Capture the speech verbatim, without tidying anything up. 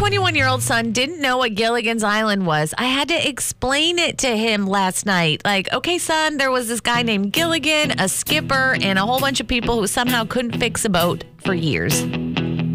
twenty-one-year-old son didn't know what Gilligan's Island was. I had to explain it to him last night. Like, okay, son, there was this guy named Gilligan, a skipper, and a whole bunch of people who somehow couldn't fix a boat for years.